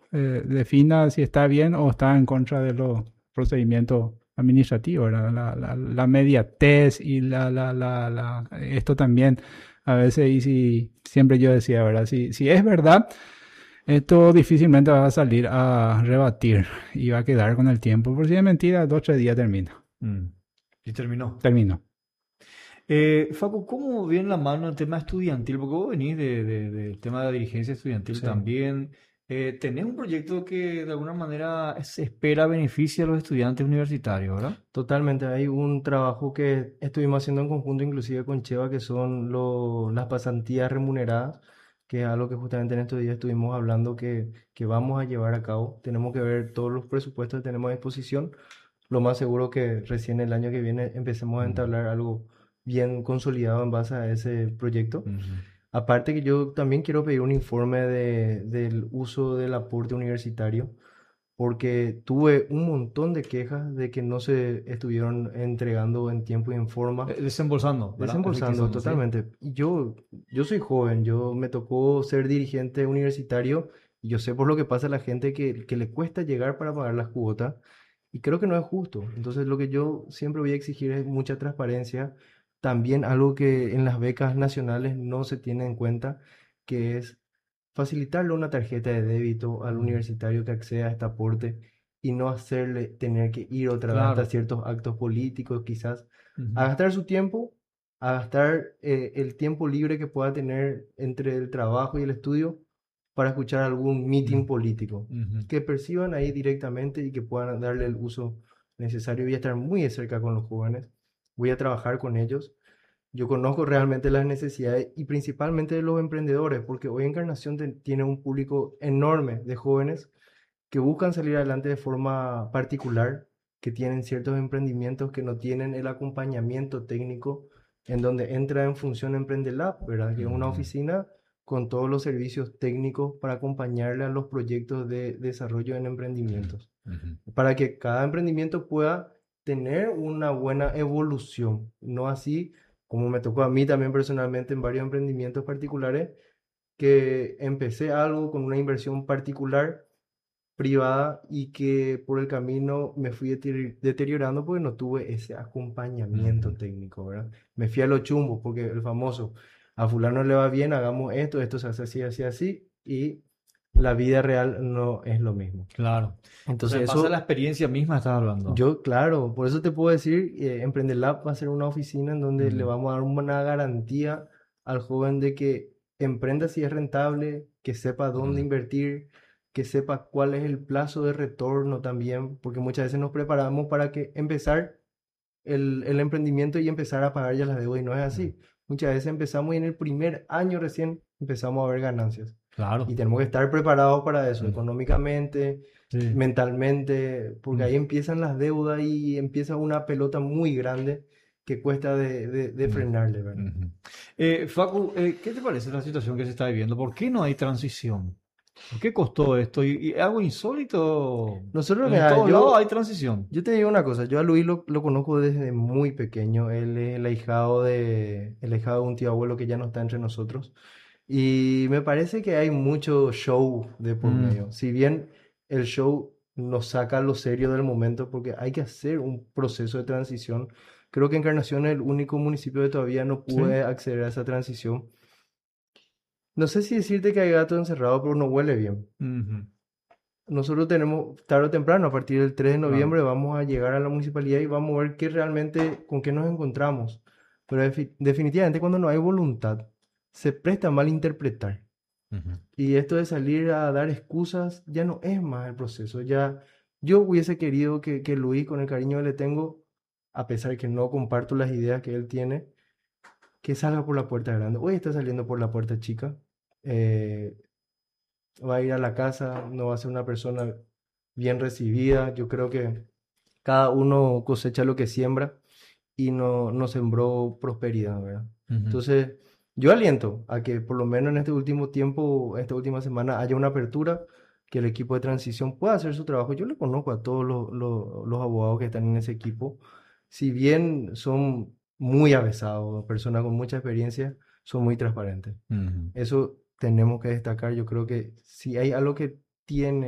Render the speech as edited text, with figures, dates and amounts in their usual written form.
defina si está bien o está en contra de los procedimientos administrativos, ¿verdad? La mediatez y esto también a veces, y si siempre yo decía, ¿verdad? Si es verdad, esto difícilmente va a salir a rebatir y va a quedar con el tiempo. Por si es mentira, 2 o 3 días termina. Mm. Y terminó. Termino. Facu, ¿cómo viene la mano el tema estudiantil? Porque vos venís del tema de la dirigencia estudiantil Sí. también. ¿Tenés un proyecto que de alguna manera se espera beneficie a los estudiantes universitarios, ¿verdad? Totalmente, hay un trabajo que estuvimos haciendo en conjunto inclusive con Cheva, que son las pasantías remuneradas, que es algo que justamente en estos días estuvimos hablando que vamos a llevar a cabo. Tenemos que ver todos los presupuestos que tenemos a disposición. Lo más seguro que recién el año que viene empecemos a Mm, entablar algo bien consolidado en base a ese proyecto. ujú. Aparte que yo también quiero pedir un informe del uso del aporte universitario porque tuve un montón de quejas de que no se estuvieron entregando en tiempo y en forma, Desembolsando, ¿verdad? desembolsando Efectivizando, ¿sí? totalmente. Y yo soy joven, yo me tocó ser dirigente universitario y yo sé por lo que pasa a la gente que le cuesta llegar para pagar las cuotas y creo que no es justo. Entonces lo que yo siempre voy a exigir es mucha transparencia, también algo que en las becas nacionales no se tiene en cuenta, que es facilitarle una tarjeta de débito al Mm, universitario que acceda a este aporte y no hacerle tener que ir otra vez hasta claro. ciertos actos políticos, quizás a Ujú, gastar su tiempo, a gastar el tiempo libre que pueda tener entre el trabajo y el estudio para escuchar algún mm, meeting político, ujú. que perciban ahí directamente y que puedan darle el uso necesario. Voy a estar muy de cerca con los jóvenes, voy a trabajar con ellos. Yo conozco realmente las necesidades y principalmente de los emprendedores, porque hoy Encarnación tiene un público enorme de jóvenes que buscan salir adelante de forma particular, que tienen ciertos emprendimientos que no tienen el acompañamiento técnico, en donde entra en función Emprendelab, ¿verdad? Que es una Ujú, oficina con todos los servicios técnicos para acompañarle a los proyectos de desarrollo en ujú, emprendimientos, ujú. para que cada emprendimiento pueda tener una buena evolución, no así como me tocó a mí también personalmente en varios emprendimientos particulares, que empecé algo con una inversión particular privada y que por el camino me fui deteriorando porque no tuve ese acompañamiento Ujú. técnico, ¿verdad? Me fui a los chumbos porque el famoso, a fulano le va bien, hagamos esto, esto se hace así, así, así, y la vida real no es lo mismo. Claro. O sea, Entonces en base a la eso, experiencia misma estás hablando. yo, claro, por eso te puedo decir, Emprender Lab va a ser una oficina en donde le Mm, vamos a dar una garantía al joven de que emprenda si es rentable, que sepa dónde mm, invertir, que sepa cuál es el plazo de retorno también, porque muchas veces nos preparamos para que empezar el emprendimiento y empezar a pagar ya las deudas y no es mm. así. Muchas veces empezamos y en el primer año recién empezamos a ver ganancias. Y Claro. tenemos que estar preparados para eso, Mm, económicamente, sí. mentalmente, porque Mm, ahí empiezan las deudas y empieza una pelota muy grande que cuesta de mm, frenarle, ¿verdad? ujú. Facu, ¿qué te parece la situación que se está viviendo? ¿Por qué no hay transición? ¿Por qué costó esto? Y algo insólito. Nosotros, En mira, todos lados hay transición. yo te digo una cosa, yo a Luis lo conozco desde muy pequeño, él es el ahijado de un tío abuelo que ya no está entre nosotros. Y me parece que hay mucho show de por Mm, medio. Si bien el show nos saca lo serio del momento, porque hay que hacer un proceso de transición. Creo que Encarnación es el único municipio que todavía no sí. puede acceder a esa transición. No sé si decirte que hay gato encerrado, pero no huele bien. Ujú, Nosotros tenemos, tarde o temprano, a partir del 3 de claro. noviembre, vamos a llegar a la municipalidad y vamos a ver qué realmente, con qué nos encontramos. Pero definitivamente cuando no hay voluntad, se presta a malinterpretar. Ujú. Y esto de salir a dar excusas ya no es más el proceso. Ya yo hubiese querido que Luis, con el cariño que le tengo, a pesar de que no comparto las ideas que él tiene, que salga por la puerta grande. Hoy está saliendo por la puerta chica. eh, Va a ir a la casa, no va a ser una persona bien recibida. Yo creo que cada uno cosecha lo que siembra y no sembró prosperidad, ¿verdad? Ujú. Entonces, yo aliento a que por lo menos en este último tiempo, esta última semana, haya una apertura, que el equipo de transición pueda hacer su trabajo. Yo le conozco a todos los abogados que están en ese equipo. Si bien son muy avesados, personas con mucha experiencia, son muy transparentes. Ujú. Eso tenemos que destacar. Yo creo que si hay algo que tiene